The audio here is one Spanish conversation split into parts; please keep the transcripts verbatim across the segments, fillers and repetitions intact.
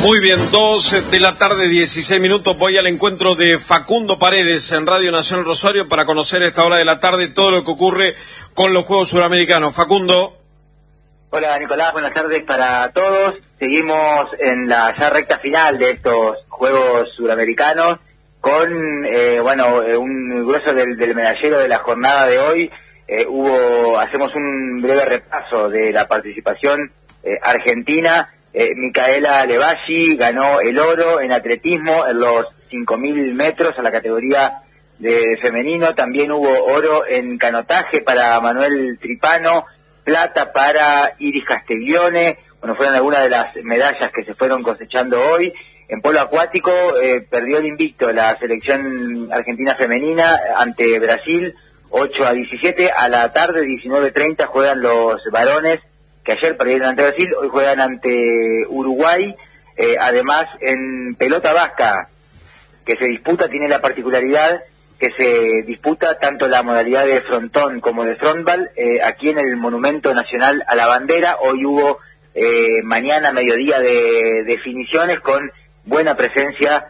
Muy bien, dos de la tarde, dieciséis minutos. Voy al encuentro de Facundo Paredes en Radio Nacional Rosario para conocer a esta hora de la tarde todo lo que ocurre con los Juegos Suramericanos. Facundo. Hola Nicolás, buenas tardes para todos. Seguimos en la ya recta final de estos Juegos Suramericanos con, eh, bueno, un grueso del, del medallero de la jornada de hoy. Eh, hubo, hacemos un breve repaso de la participación eh, argentina. Eh, Micaela Levalli ganó el oro en atletismo en los cinco mil metros a la categoría de femenino. También hubo oro en canotaje para Manuel Tripano, plata para Iris Castiglione. Bueno, fueron algunas de las medallas que se fueron cosechando hoy. En polo acuático eh, perdió el invicto la selección argentina femenina ante Brasil, ocho a diecisiete. A la tarde, diecinueve treinta, juegan los varones, que ayer perdieron ante Brasil, hoy juegan ante Uruguay. Eh, además, en pelota vasca, que se disputa, tiene la particularidad que se disputa tanto la modalidad de frontón como de frontball, eh, aquí en el Monumento Nacional a la Bandera. Hoy hubo eh, mañana, mediodía, de definiciones con buena presencia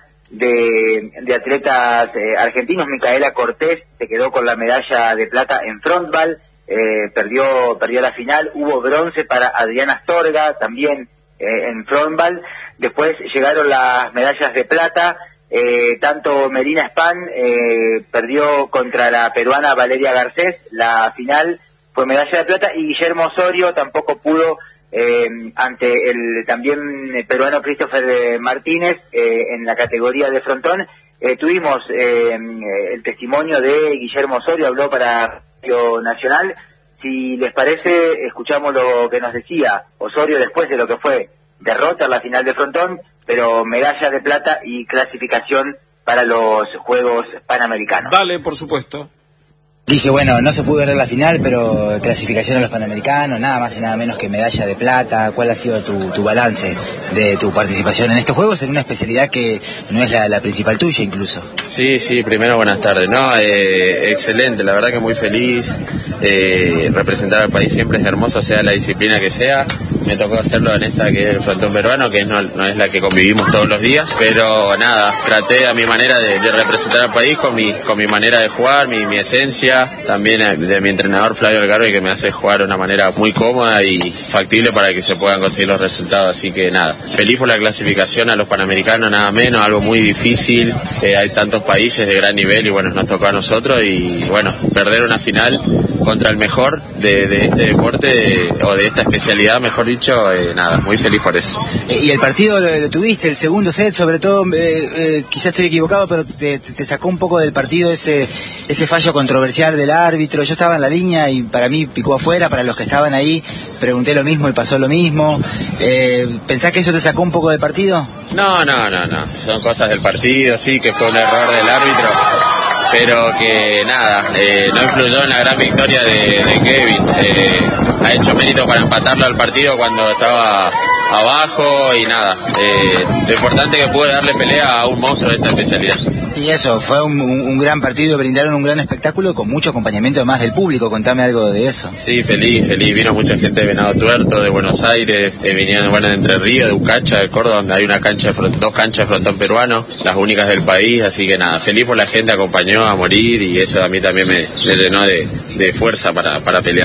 de, de atletas eh, argentinos. Micaela Cortés se quedó con la medalla de plata en frontball. Eh, perdió perdió la final. Hubo bronce para Adriana Astorga, también eh, en frontball. Después llegaron las medallas de plata. Eh, tanto Melina Span eh, perdió contra la peruana Valeria Garcés, la final fue medalla de plata, y Guillermo Osorio tampoco pudo eh, ante el también peruano Christopher Martínez eh, en la categoría de frontón. Eh, tuvimos eh, el testimonio de Guillermo Osorio, habló para Radio Nacional. Si les parece, escuchamos lo que nos decía Osorio después de lo que fue derrota en la final de frontón, pero medalla de plata y clasificación para los Juegos Panamericanos. Dale, por supuesto. Dice, bueno, no se pudo ganar la final, pero clasificación a los Panamericanos, nada más y nada menos que medalla de plata. ¿Cuál ha sido tu, tu balance de tu participación en estos Juegos, en una especialidad que no es la, la principal tuya incluso? Sí, sí, primero buenas tardes. No, eh, excelente, la verdad que muy feliz. Eh, representar al país siempre es hermoso, sea la disciplina que sea. Me tocó hacerlo en esta que es el frontón peruano, que no, no es la que convivimos todos los días, pero nada, traté a mi manera de, de representar al país con mi, con mi manera de jugar, mi, mi esencia. También de mi entrenador Flavio Algarve, que me hace jugar de una manera muy cómoda y factible para que se puedan conseguir los resultados. Así que nada, feliz por la clasificación a los Panamericanos, nada menos, algo muy difícil. Eh, hay tantos países de gran nivel y bueno, nos tocó a nosotros y bueno, perder una final contra el mejor de, de este deporte de, o de esta especialidad, mejor dicho, eh, nada, muy feliz por eso. Eh, y el partido lo, lo tuviste, el segundo set, sobre todo, eh, eh, quizás estoy equivocado, pero te, te sacó un poco del partido ese, ese fallo controversial del árbitro. Yo estaba en la línea y para mí picó afuera, para los que estaban ahí pregunté lo mismo y pasó lo mismo. Eh, ¿Pensás que eso te sacó un poco del partido? No, no, no, no, son cosas del partido, sí, que fue un error del árbitro, pero que nada, eh, no influyó en la gran victoria de, de Kevin. Eh, ha hecho mérito para empatarlo al partido cuando estaba abajo y nada, eh, lo importante es que pude darle pelea a un monstruo de esta especialidad. Sí, eso, fue un, un, un gran partido, brindaron un gran espectáculo con mucho acompañamiento además del público. Contame algo de eso. Sí, feliz, feliz, vino mucha gente de Venado Tuerto, de Buenos Aires, eh, vinieron bueno, de Entre Ríos, de Ucacha, de Córdoba, donde hay una cancha de front, dos canchas de frontón peruano, las únicas del país, así que nada, feliz por la gente, acompañó a morir y eso a mí también me, me llenó de, de fuerza para, para pelear.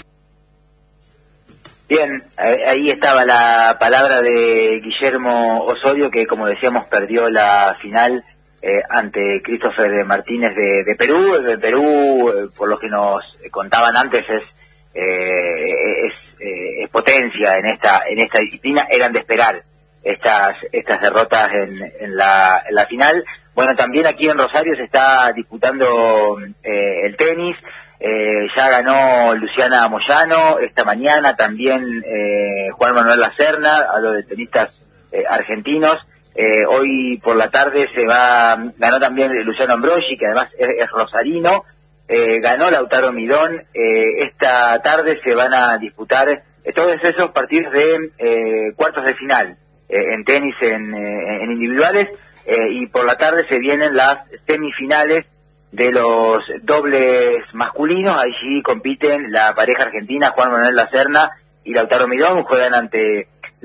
Bien, ahí estaba la palabra de Guillermo Osorio, que como decíamos perdió la final eh, ante Christopher Martínez de, de Perú. De Perú, eh, por lo que nos contaban antes, es, eh, es, eh, es potencia en esta en esta disciplina. Eran de esperar estas estas derrotas en, en, la, en la final. Bueno, también aquí en Rosario se está disputando eh, el tenis. Eh, ya ganó Luciana Moyano esta mañana, también eh, Juan Manuel Lacerna, hablo de tenistas eh, argentinos. Eh, hoy por la tarde se va, ganó también Luciano Ambrogi, que además es, es rosarino, eh, ganó Lautaro Midón. Eh, esta tarde se van a disputar eh, todos esos partidos de eh, cuartos de final, eh, en tenis, en, eh, en individuales, eh, y por la tarde se vienen las semifinales de los dobles masculinos. Allí compiten la pareja argentina Juan Manuel Lacerna y Lautaro Midón, juegan ante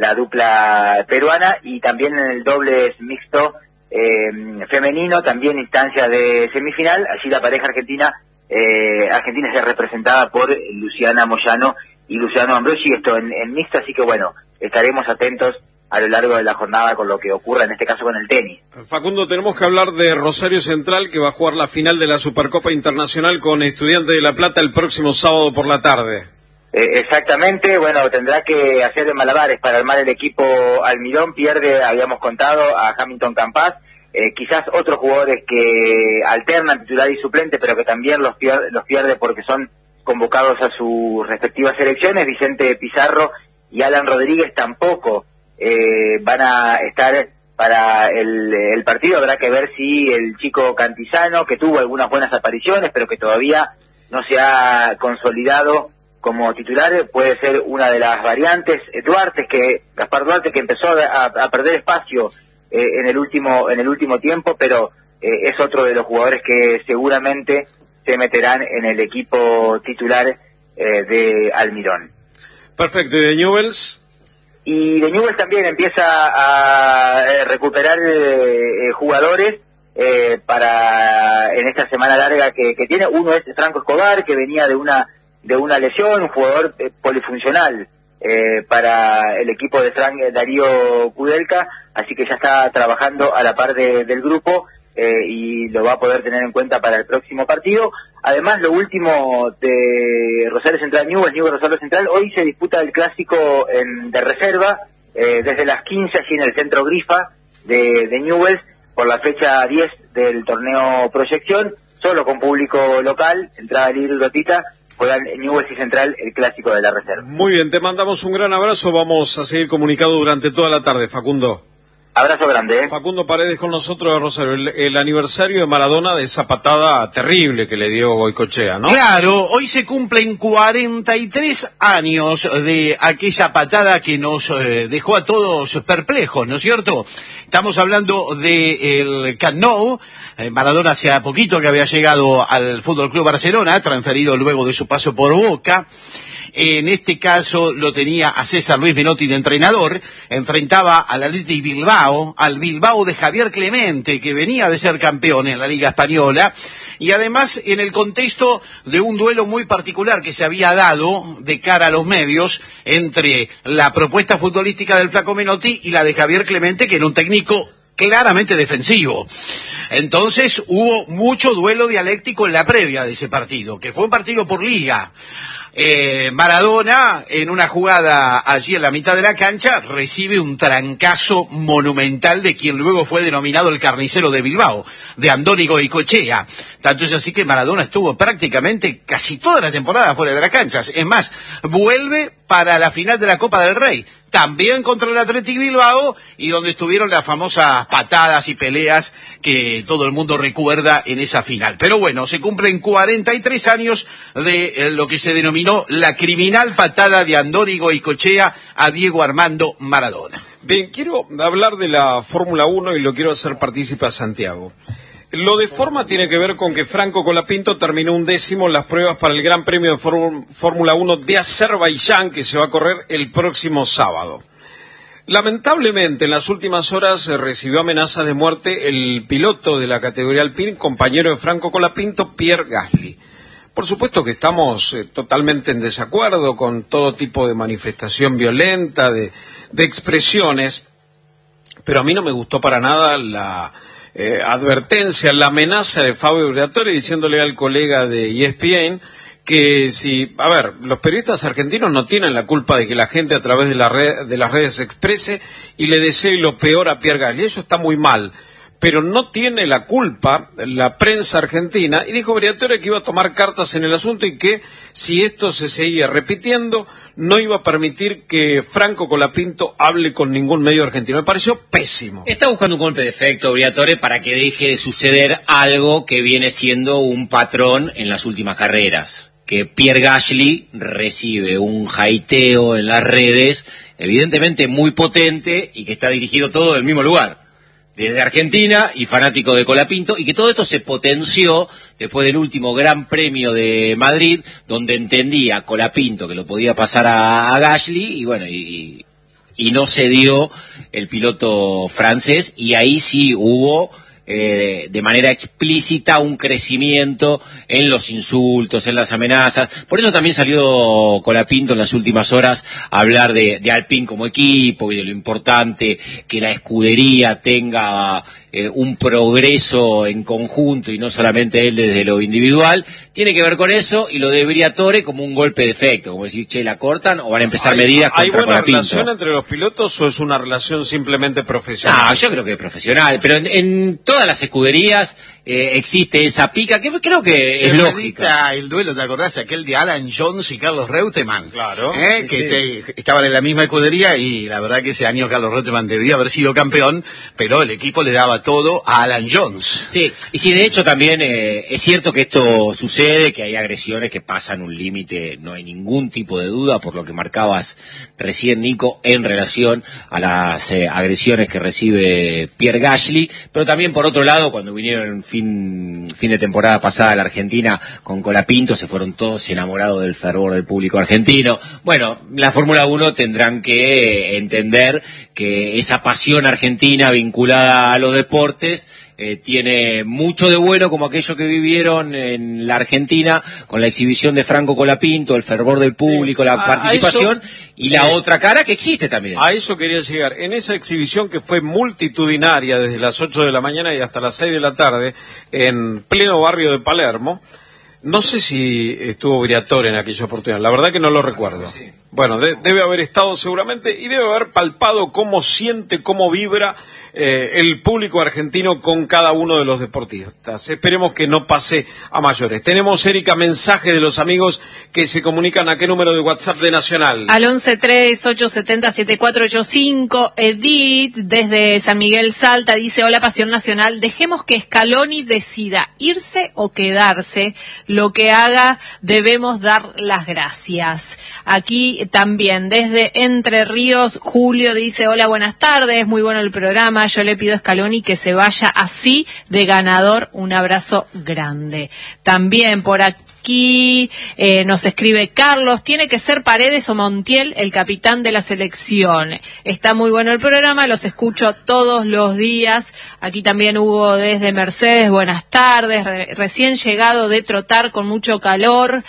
la dupla peruana, y también en el dobles mixto eh, femenino, también instancia de semifinal. Allí la pareja argentina, eh, Argentina es representada por Luciana Moyano y Luciano Ambrosi, esto en, en mixto, así que bueno, estaremos atentos a lo largo de la jornada con lo que ocurra, en este caso con el tenis. Facundo, tenemos que hablar de Rosario Central, que va a jugar la final de la Supercopa Internacional con Estudiantes de La Plata el próximo sábado por la tarde. Eh, exactamente, bueno, tendrá que hacer malabares para armar el equipo Almirón. Pierde, habíamos contado, a Hamilton Campas, eh, quizás otros jugadores que alternan titular y suplente, pero que también los pierde, los pierde porque son convocados a sus respectivas selecciones. Vicente Pizarro y Alan Rodríguez tampoco eh, van a estar para el, el partido. Habrá que ver si el chico Cantizano, que tuvo algunas buenas apariciones, pero que todavía no se ha consolidado como titular, puede ser una de las variantes. Duarte, que Gaspar Duarte, que empezó a, a perder espacio eh, en el último en el último tiempo, pero eh, es otro de los jugadores que seguramente se meterán en el equipo titular eh, de Almirón. Perfecto, ¿y de Newell's? Y de Newell's también empieza a eh, recuperar eh, jugadores eh, para en esta semana larga que, que tiene. Uno es Franco Escobar, que venía de una de una lesión, un jugador eh, polifuncional eh, para el equipo de Frank Darío Kudelka, así que ya está trabajando a la par de, del grupo eh, y lo va a poder tener en cuenta para el próximo partido. Además, lo último de Rosario Central Newell's, Newell's Rosario Central, hoy se disputa el clásico en, de reserva eh, desde las quince, allí en el centro Grifa de, de Newell's, por la fecha diez del torneo Proyección, solo con público local, entrada libre y gratuita. Juegan Newell's y Central el clásico de la reserva. Muy bien, te mandamos un gran abrazo, vamos a seguir comunicado durante toda la tarde, Facundo. Abrazo grande, ¿eh? Facundo Paredes con nosotros de Rosario, el, el aniversario de Maradona, de esa patada terrible que le dio Goicoechea, ¿no? Claro, hoy se cumplen cuarenta y tres años de aquella patada que nos eh, dejó a todos perplejos, ¿no es cierto? Estamos hablando del Camp Nou. Eh, Maradona hacía poquito que había llegado al F C Barcelona, transferido luego de su paso por Boca. En este caso lo tenía a César Luis Menotti de entrenador, enfrentaba al Athletic Bilbao, al Bilbao de Javier Clemente, que venía de ser campeón en la Liga Española, y además en el contexto de un duelo muy particular que se había dado de cara a los medios entre la propuesta futbolística del Flaco Menotti y la de Javier Clemente, que era un técnico claramente defensivo. Entonces hubo mucho duelo dialéctico en la previa de ese partido, que fue un partido por liga. Eh, Maradona, en una jugada allí en la mitad de la cancha, recibe un trancazo monumental de quien luego fue denominado el carnicero de Bilbao, de Andoni Goicoechea. Tanto es así que Maradona estuvo prácticamente casi toda la temporada fuera de las canchas. Es más, vuelve para la final de la Copa del Rey, también contra el Athletic Bilbao, y donde estuvieron las famosas patadas y peleas que todo el mundo recuerda en esa final. Pero bueno, se cumplen cuarenta y tres años de lo que se denominó la criminal patada de Andoni Goicoechea a Diego Armando Maradona. Bien, quiero hablar de la Fórmula uno y lo quiero hacer partícipe a Santiago. Lo de forma tiene que ver con que Franco Colapinto terminó un décimo en las pruebas para el Gran Premio de Fórmula uno de Azerbaiyán, que se va a correr el próximo sábado. Lamentablemente, en las últimas horas eh, recibió amenazas de muerte el piloto de la categoría Alpine, compañero de Franco Colapinto, Pierre Gasly. Por supuesto que estamos eh, totalmente en desacuerdo con todo tipo de manifestación violenta, de, de expresiones, pero a mí no me gustó para nada la eh, advertencia, la amenaza de Fabio Briatore diciéndole al colega de E S P N que si, a ver, los periodistas argentinos no tienen la culpa de que la gente a través de, la red, de las redes se exprese y le desee lo peor a Pierre Gasly. Eso está muy mal, pero no tiene la culpa la prensa argentina, y dijo Briatore que iba a tomar cartas en el asunto y que si esto se seguía repitiendo no iba a permitir que Franco Colapinto hable con ningún medio argentino. Me pareció pésimo. Está buscando un golpe de efecto Briatore para que deje de suceder algo que viene siendo un patrón en las últimas carreras, que Pierre Gasly recibe un jaiteo en las redes evidentemente muy potente y que está dirigido todo del mismo lugar, desde Argentina y fanático de Colapinto, y que todo esto se potenció después del último Gran Premio de Madrid, donde entendía Colapinto que lo podía pasar a, a Gasly, y bueno, y, y no se dio el piloto francés, y ahí sí hubo Eh, de manera explícita un crecimiento en los insultos, en las amenazas. Por eso también salió Colapinto en las últimas horas a hablar de, de Alpine como equipo y de lo importante que la escudería tenga eh, un progreso en conjunto y no solamente él desde lo individual. Tiene que ver con eso, y lo de Briatore como un golpe de efecto, como decir, che, la cortan o van a empezar ¿Hay, medidas ¿Hay contra buena Colapinto. relación entre los pilotos o es una relación simplemente profesional? No, yo creo que es profesional, pero en, en todas las escuderías eh, existe esa pica que creo que Se es lógica. El duelo, ¿te acordás? Aquel de Alan Jones y Carlos Reutemann. Claro. ¿Eh? Sí, que sí. te, estaban en la misma escudería, y la verdad que ese año Carlos Reutemann debía haber sido campeón, pero el equipo le daba todo a Alan Jones. Sí, y sí, de hecho también eh, es cierto que esto sucede, que hay agresiones que pasan un límite, no hay ningún tipo de duda, por lo que marcabas recién, Nico, en relación a las eh, agresiones que recibe Pierre Gasly, pero también por otro lado, cuando vinieron fin, fin de temporada pasada a la Argentina con Colapinto, se fueron todos enamorados del fervor del público argentino. Bueno, la Fórmula uno tendrán que entender que esa pasión argentina vinculada a los deportes Eh, tiene mucho de bueno, como aquello que vivieron en la Argentina con la exhibición de Franco Colapinto, el fervor del público, Sí. la A- participación, a eso, y la sí. otra cara que existe también. A eso quería llegar. En esa exhibición que fue multitudinaria desde las ocho de la mañana y hasta las seis de la tarde, en pleno barrio de Palermo, no sé si estuvo Briatore en aquella oportunidad, la verdad que no lo recuerdo. Bueno, de, debe haber estado seguramente y debe haber palpado cómo siente, cómo vibra eh, el público argentino con cada uno de los deportistas. Esperemos que no pase a mayores. Tenemos, Erika, mensaje de los amigos que se comunican a qué número de WhatsApp de Nacional. Al once tres ocho siete cero siete cuatro ocho cinco, Edith, desde San Miguel Salta, dice: hola, Pasión Nacional, dejemos que Scaloni decida irse o quedarse. Lo que haga, debemos dar las gracias. Aquí también, desde Entre Ríos, Julio dice: hola, buenas tardes, muy bueno el programa, yo le pido a Scaloni que se vaya así de ganador, un abrazo grande. También por aquí Aquí eh, nos escribe Carlos: tiene que ser Paredes o Montiel el capitán de la selección. Está muy bueno el programa, los escucho todos los días. Aquí también Hugo desde Mercedes, buenas tardes. Re- recién llegado de trotar con mucho calor.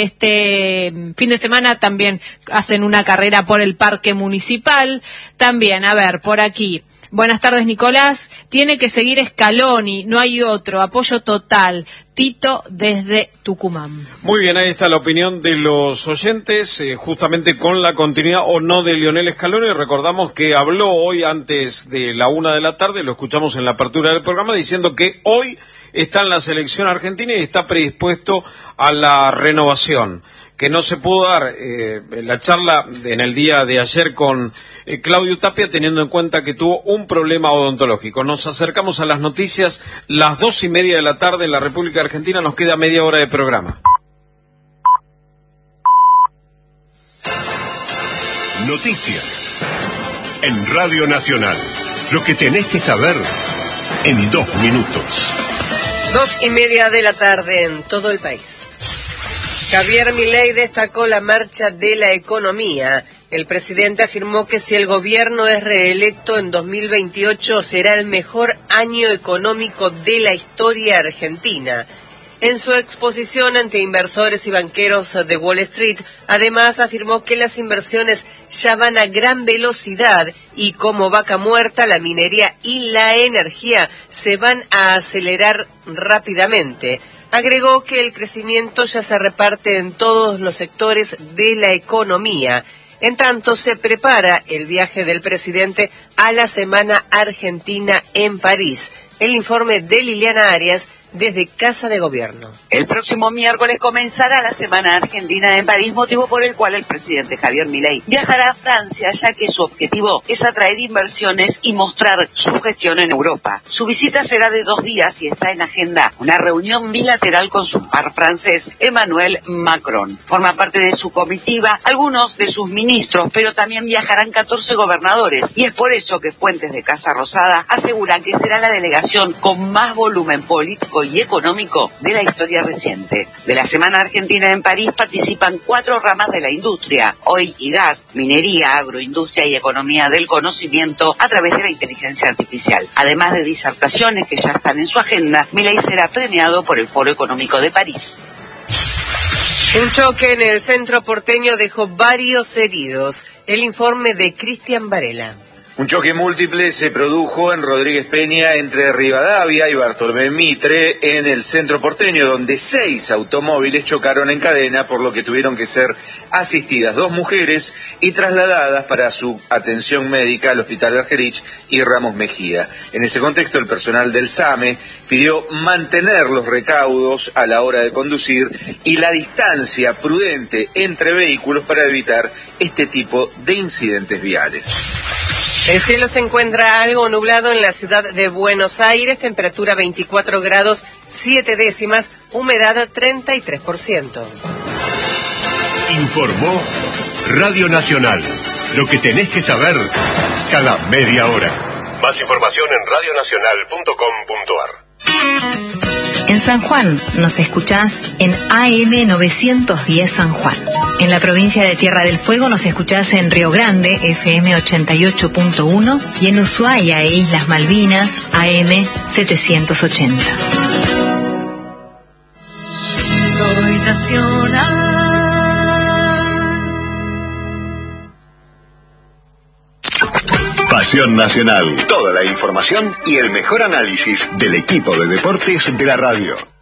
Este fin de semana también hacen una carrera por el parque municipal. También, a ver, por aquí. Buenas tardes, Nicolás. Tiene que seguir Scaloni, no hay otro. Apoyo total. Tito desde Tucumán. Muy bien, ahí está la opinión de los oyentes, eh, justamente con la continuidad o no de Lionel Scaloni. Recordamos que habló hoy antes de la una de la tarde, lo escuchamos en la apertura del programa, diciendo que hoy está en la selección argentina y está predispuesto a la renovación, que no se pudo dar eh, la charla en el día de ayer con eh, Claudio Tapia, teniendo en cuenta que tuvo un problema odontológico. Nos acercamos a las noticias, las dos y media de la tarde en la República Argentina, nos queda media hora de programa. Noticias en Radio Nacional. Lo que tenés que saber en dos minutos. Dos y media de la tarde en todo el país. Javier Milei destacó la marcha de la economía. El presidente afirmó que si el gobierno es reelecto en dos mil veintiocho será el mejor año económico de la historia argentina. En su exposición ante inversores y banqueros de Wall Street, además afirmó que las inversiones ya van a gran velocidad y como vaca muerta, la minería y la energía se van a acelerar rápidamente. Agregó que el crecimiento ya se reparte en todos los sectores de la economía. En tanto, se prepara el viaje del presidente a la Semana Argentina en París. El informe de Liliana Arias desde Casa de Gobierno. El próximo miércoles comenzará la Semana Argentina en París, motivo por el cual el presidente Javier Milei viajará a Francia, ya que su objetivo es atraer inversiones y mostrar su gestión en Europa. Su visita será de dos días y está en agenda una reunión bilateral con su par francés, Emmanuel Macron. Forma parte de su comitiva algunos de sus ministros, pero también viajarán catorce gobernadores, y es por eso que fuentes de Casa Rosada aseguran que será la delegación con más volumen político político y económico de la historia reciente. De la Semana Argentina en París participan cuatro ramas de la industria: oil y gas, minería, agroindustria y economía del conocimiento a través de la inteligencia artificial. Además de disertaciones que ya están en su agenda, Milei será premiado por el Foro Económico de París. Un choque en el centro porteño dejó varios heridos. El informe de Cristian Varela. Un choque múltiple se produjo en Rodríguez Peña entre Rivadavia y Bartolomé Mitre en el centro porteño, donde seis automóviles chocaron en cadena, por lo que tuvieron que ser asistidas dos mujeres y trasladadas para su atención médica al Hospital de Argerich y Ramos Mejía. En ese contexto, el personal del SAME pidió mantener los recaudos a la hora de conducir y la distancia prudente entre vehículos para evitar este tipo de incidentes viales. El cielo se encuentra algo nublado en la ciudad de Buenos Aires, temperatura veinticuatro grados siete décimas, humedad treinta y tres por ciento. Informó Radio Nacional, lo que tenés que saber cada media hora. Más información en radio nacional punto com punto a r. En San Juan nos escuchás en A M novecientos diez San Juan. En la provincia de Tierra del Fuego nos escuchás en Río Grande, F M ochenta y ocho punto uno, y en Ushuaia e Islas Malvinas, A M setecientos ochenta. Soy nacional. Pasión Nacional. Toda la información y el mejor análisis del equipo de deportes de la radio.